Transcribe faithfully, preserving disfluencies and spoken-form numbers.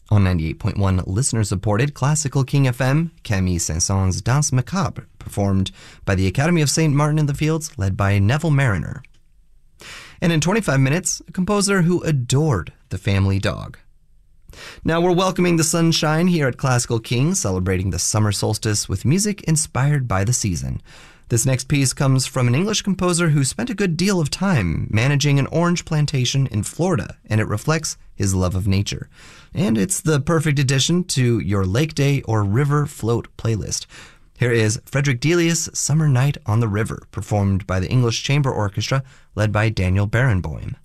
On ninety-eight point one, listener-supported Classical King F M, Camille Saint-Saëns' Danse Macabre, performed by the Academy of Saint Martin in the Fields, led by Neville Mariner. And in twenty-five minutes, a composer who adored the family dog. Now we're welcoming the sunshine here at Classical King, celebrating the summer solstice with music inspired by the season. This next piece comes from an English composer who spent a good deal of time managing an orange plantation in Florida, and it reflects his love of nature. And it's the perfect addition to your Lake Day or River Float playlist. Here is Frederick Delius' Summer Night on the River, performed by the English Chamber Orchestra, led by Daniel Barenboim.